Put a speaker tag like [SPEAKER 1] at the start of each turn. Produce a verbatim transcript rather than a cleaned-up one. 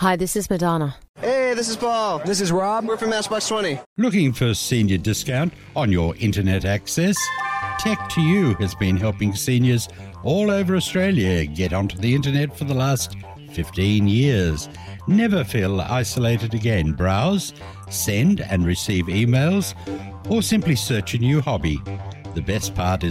[SPEAKER 1] Hi, this is Madonna.
[SPEAKER 2] Hey, this is Paul.
[SPEAKER 3] This is Rob.
[SPEAKER 2] We're from Matchbox twenty.
[SPEAKER 4] Looking for senior discount on your internet access? Tech to You has been helping seniors all over Australia get onto the internet for the last fifteen years. Never feel isolated again. Browse, send and receive emails, or simply search a new hobby. The best part is